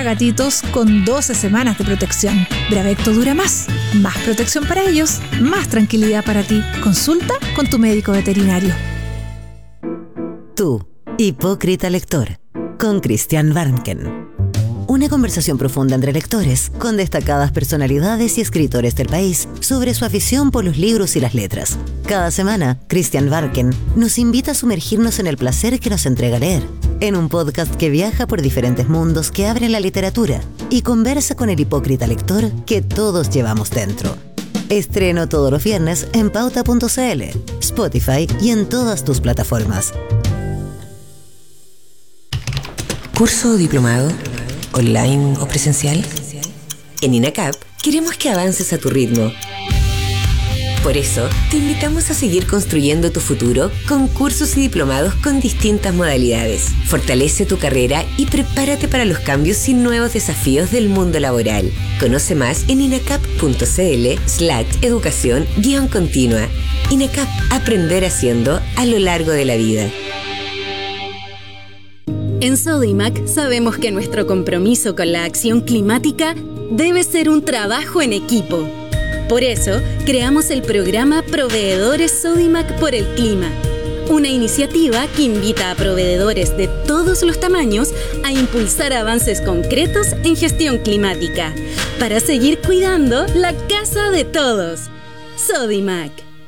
para gatitos con 12 semanas de protección. Bravecto dura más protección para ellos, más tranquilidad para ti. Consulta con tu médico veterinario. Tú, hipócrita lector, con Christian Warnken. Una conversación profunda entre lectores, con destacadas personalidades y escritores del país, sobre su afición por los libros y las letras. Cada semana, Christian Warnken nos invita a sumergirnos en el placer que nos entrega leer, en un podcast que viaja por diferentes mundos que abren la literatura y conversa con el hipócrita lector que todos llevamos dentro. Estreno todos los viernes en pauta.cl, Spotify y en todas tus plataformas. ¿Curso o diplomado? ¿Online o presencial? En INACAP queremos que avances a tu ritmo. Por eso, te invitamos a seguir construyendo tu futuro con cursos y diplomados con distintas modalidades. Fortalece tu carrera y prepárate para los cambios y nuevos desafíos del mundo laboral. Conoce más en inacap.cl/educación-continua. INACAP, aprender haciendo a lo largo de la vida. En Sodimac sabemos que nuestro compromiso con la acción climática debe ser un trabajo en equipo. Por eso, creamos el programa Proveedores Sodimac por el Clima, una iniciativa que invita a proveedores de todos los tamaños a impulsar avances concretos en gestión climática, para seguir cuidando la casa de todos. Sodimac.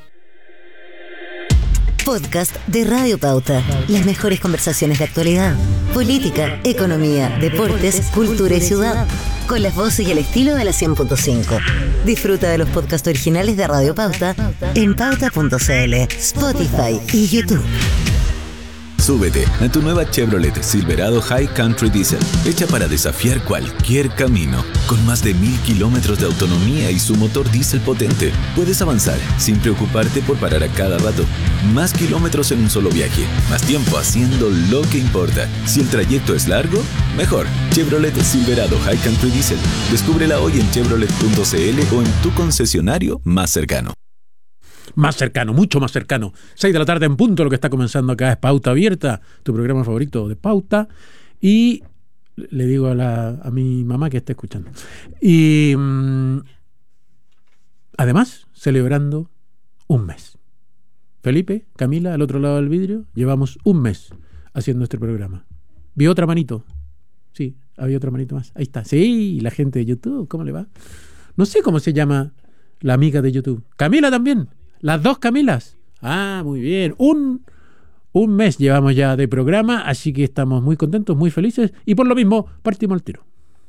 Podcast de Radio Pauta. Las mejores conversaciones de actualidad, política, economía, deportes, cultura y ciudad. Con las voces y el estilo de la 100.5. Disfruta de los podcasts originales de Radio Pauta en pauta.cl, Spotify y YouTube. Súbete a tu nueva Chevrolet Silverado High Country Diesel, hecha para desafiar cualquier camino. Con más de 1000 kilómetros de autonomía y su motor diésel potente, puedes avanzar sin preocuparte por parar a cada rato. Más kilómetros en un solo viaje, más tiempo haciendo lo que importa. Si el trayecto es largo, mejor. Chevrolet Silverado High Country Diesel. Descúbrela hoy en chevrolet.cl o en tu concesionario más cercano. Más cercano, mucho más cercano. 6 de la tarde en punto, lo que está comenzando acá es Pauta Abierta, tu programa favorito de Pauta. Y le digo a mi mamá que está escuchando. Y además, celebrando un mes. Felipe, Camila, al otro lado del vidrio, llevamos un mes haciendo este programa. ¿Vi otra manito? Sí, había otra manito más. Ahí está. Sí, la gente de YouTube, ¿cómo le va? No sé cómo se llama la amiga de YouTube. Camila también. Las dos Camilas. Ah, muy bien. Un mes llevamos ya de programa, así que estamos muy contentos, muy felices y por lo mismo partimos al tiro.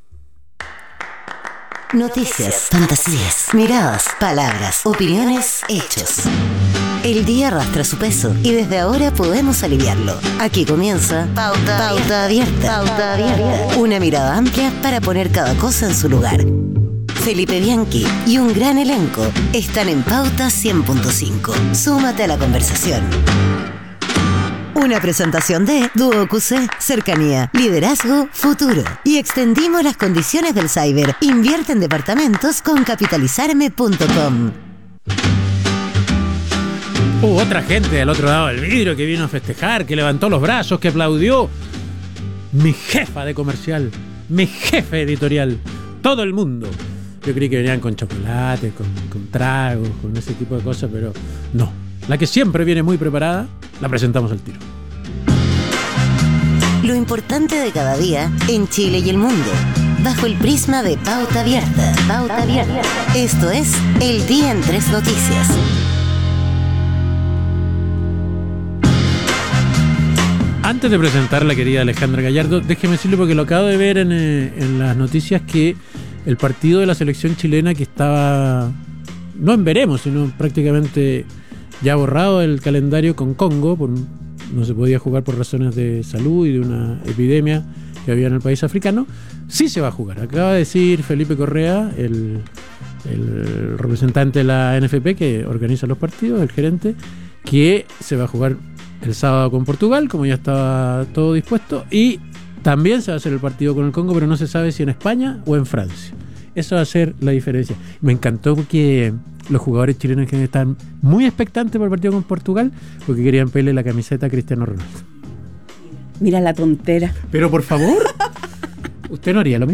Noticias, fantasías, miradas, palabras, opiniones, hechos. El día arrastra su peso y desde ahora podemos aliviarlo. Aquí comienza Pauta Abierta. Pauta Abierta. Una mirada amplia para poner cada cosa en su lugar. Felipe Bianchi y un gran elenco están en Pauta 100.5. Súmate a la conversación. Una presentación de Duo QC, cercanía, liderazgo, futuro. Y extendimos las condiciones del cyber. Invierte en departamentos con capitalizarme.com. Otra gente del otro lado del vidrio que vino a festejar, que levantó los brazos, que aplaudió. Mi jefa de comercial, mi jefe editorial, todo el mundo. Yo creí que venían con chocolate, con tragos, con ese tipo de cosas, pero no. La que siempre viene muy preparada, la presentamos al tiro. Lo importante de cada día en Chile y el mundo, bajo el prisma de Pauta Abierta. Pauta Abierta. Esto es El Día en 3 Noticias. Antes de presentar a la querida Alejandra Gallardo, déjeme decirle, porque lo acabo de ver en las noticias, que el partido de la selección chilena, que estaba, no en veremos, sino prácticamente ya borrado el calendario con Congo, no se podía jugar por razones de salud y de una epidemia que había en el país africano, sí se va a jugar. Acaba de decir Felipe Correa, el representante de la NFP que organiza los partidos, el gerente, que se va a jugar el sábado con Portugal, como ya estaba todo dispuesto, y también se va a hacer el partido con el Congo, pero no se sabe si en España o en Francia. Eso va a ser la diferencia. Me encantó que los jugadores chilenos que están muy expectantes por el partido con Portugal, porque querían pedirle la camiseta a Cristiano Ronaldo. Mira la tontera. Pero por favor, usted no haría lo mismo.